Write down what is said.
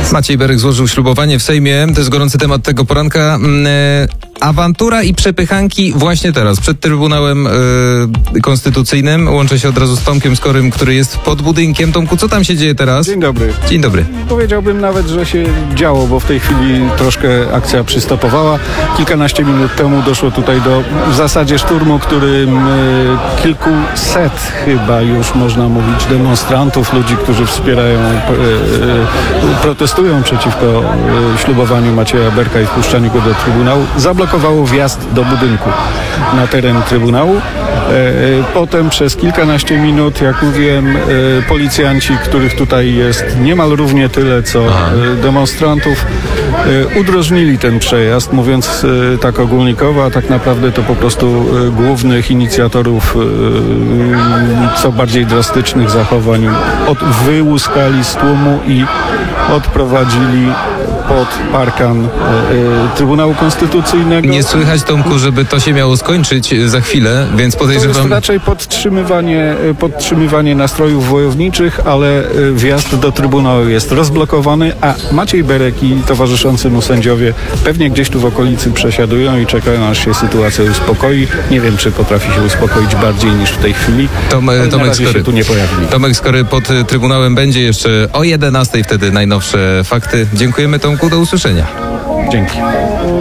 Maciej Berek złożył ślubowanie w Sejmie. To jest gorący temat tego poranka. Awantura i przepychanki właśnie teraz, przed Trybunałem Konstytucyjnym. Łączę się od razu z Tomkiem Skorym, który jest pod budynkiem. Tomku, co tam się dzieje teraz? Dzień dobry. Dzień dobry. Powiedziałbym nawet, że się działo, bo w tej chwili troszkę akcja przystopowała. Kilkanaście minut temu doszło tutaj do w zasadzie szturmu, którym kilkuset chyba już można mówić demonstrantów, ludzi, którzy wspierają, protestują przeciwko ślubowaniu Macieja Berka i wpuszczaniu go do Trybunału, zablokowało wjazd do budynku na teren Trybunału. Potem przez kilkanaście minut, jak mówiłem, policjanci, których tutaj jest niemal równie tyle, co demonstrantów, udrożnili ten przejazd, mówiąc tak ogólnikowo, a tak naprawdę to po prostu głównych inicjatorów co bardziej drastycznych zachowań wyłuskali z tłumu i odprowadzili pod parkan Trybunału Konstytucyjnego. Nie słychać, Tomku, żeby to się miało skończyć za chwilę, więc podejrzewam... To jest raczej podtrzymywanie nastrojów wojowniczych, ale wjazd do Trybunału jest rozblokowany, a Maciej Berek i towarzyszący mu sędziowie pewnie gdzieś tu w okolicy przesiadują i czekają, aż się sytuacja uspokoi. Nie wiem, czy potrafi się uspokoić bardziej niż w tej chwili. Tomek Skory się tu nie pojawi. Tomek Skory pod Trybunałem będzie jeszcze o 11:00, wtedy najnowsze fakty. Dziękujemy, Tomku, do usłyszenia. Dzięki.